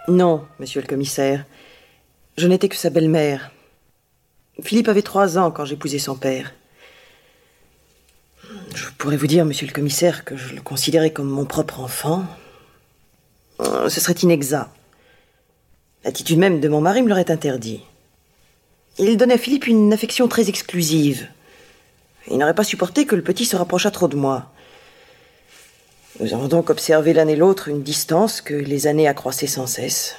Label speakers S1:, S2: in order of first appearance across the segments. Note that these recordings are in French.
S1: Non, monsieur le commissaire. Je n'étais que sa belle-mère. Philippe avait 3 ans quand j'épousai son père. Je pourrais vous dire, monsieur le commissaire, que je le considérais comme mon propre enfant. Ce serait inexact. L'attitude même de mon mari me l'aurait interdit. Il donnait à Philippe une affection très exclusive. Il n'aurait pas supporté que le petit se rapprochât trop de moi. Nous avons donc observé l'un et l'autre une distance que les années accroissaient sans cesse.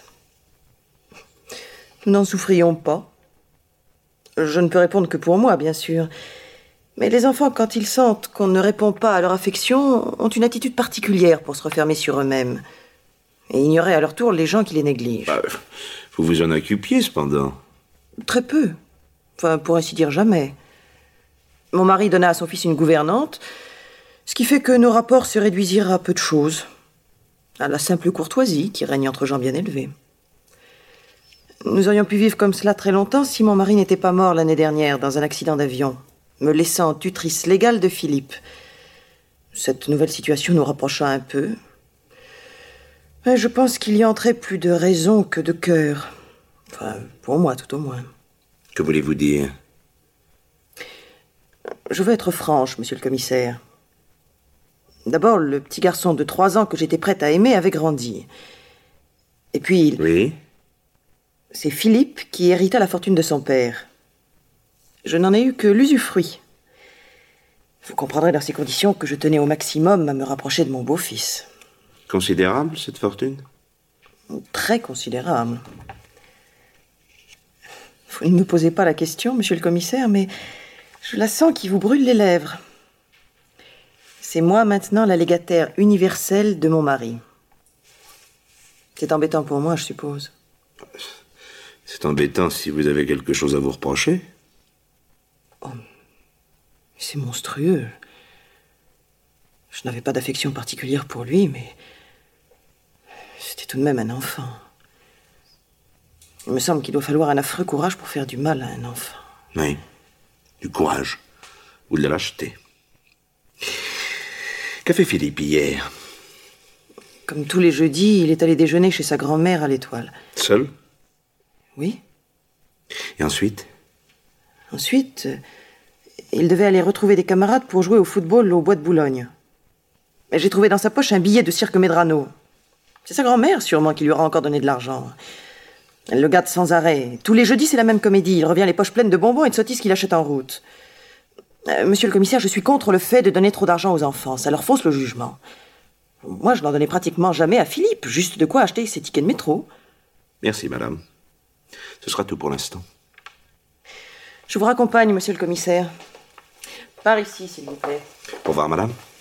S1: Nous n'en souffrions pas. Je ne peux répondre que pour moi, bien sûr. Mais les enfants, quand ils sentent qu'on ne répond pas à leur affection, ont une attitude particulière pour se refermer sur eux-mêmes et ignorer à leur tour les gens qui les négligent.
S2: Vous vous en occupiez, cependant?
S1: Très peu. Enfin, pour ainsi dire, jamais. Mon mari donna à son fils une gouvernante, ce qui fait que nos rapports se réduisirent à peu de choses. À la simple courtoisie qui règne entre gens bien élevés. Nous aurions pu vivre comme cela très longtemps si mon mari n'était pas mort l'année dernière dans un accident d'avion, me laissant tutrice légale de Philippe. Cette nouvelle situation nous rapprocha un peu. Mais je pense qu'il y entrait plus de raison que de cœur. Enfin, pour moi, tout au moins.
S2: Que voulez-vous dire?
S1: Je veux être franche, monsieur le commissaire. D'abord, le petit garçon de 3 ans que j'étais prête à aimer avait grandi. Et puis...
S2: Oui?
S1: C'est Philippe qui hérita la fortune de son père. Je n'en ai eu que l'usufruit. Vous comprendrez dans ces conditions que je tenais au maximum à me rapprocher de mon beau-fils.
S2: Considérable, cette fortune?
S1: Très considérable. Vous ne me posez pas la question, monsieur le commissaire, mais je la sens qui vous brûle les lèvres. C'est moi maintenant la légataire universelle de mon mari. C'est embêtant pour moi, je suppose.
S2: C'est embêtant si vous avez quelque chose à vous reprocher.
S1: Oh, c'est monstrueux. Je n'avais pas d'affection particulière pour lui, mais c'était tout de même un enfant. Il me semble qu'il doit falloir un affreux courage pour faire du mal à un enfant.
S2: Oui, du courage. Ou de la lâcheté. Qu'a fait Philippe hier?
S1: Comme tous les jeudis, il est allé déjeuner chez sa grand-mère à l'Étoile.
S2: Seul?
S1: Oui.
S2: Et ensuite?
S1: Ensuite, il devait aller retrouver des camarades pour jouer au football au bois de Boulogne. Mais j'ai trouvé dans sa poche un billet de cirque Medrano. C'est sa grand-mère, sûrement, qui lui aura encore donné de l'argent. Elle le gâte sans arrêt. Tous les jeudis, c'est la même comédie. Il revient les poches pleines de bonbons et de sottises qu'il achète en route. Monsieur le commissaire, je suis contre le fait de donner trop d'argent aux enfants. Ça leur fausse le jugement. Moi, je n'en donnais pratiquement jamais à Philippe. Juste de quoi acheter ses tickets de métro.
S2: Merci, madame. Ce sera tout pour l'instant.
S1: Je vous raccompagne, monsieur le commissaire. Par ici, s'il vous plaît.
S2: Au revoir, madame.